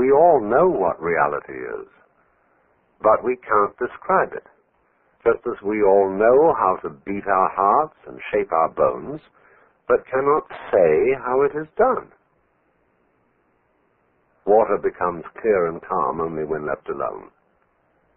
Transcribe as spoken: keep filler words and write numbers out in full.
We all know what reality is, but we can't describe it, just as we all know how to beat our hearts and shape our bones, but cannot say how it is done. Water becomes clear and calm only when left alone.